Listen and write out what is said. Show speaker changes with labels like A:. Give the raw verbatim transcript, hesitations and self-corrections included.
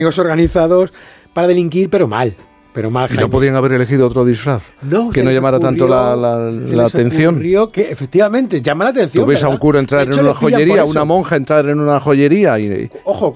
A: amigos organizados para delinquir, pero mal. Pero mal,
B: ¿Y no podían haber elegido otro disfraz?
A: No,
B: que no llamara
A: ocurrió,
B: tanto la, la, la atención.
A: Que efectivamente llama la atención.
B: Tú ves a un cura entrar en una joyería, una monja entrar en una joyería y...
A: Ojo,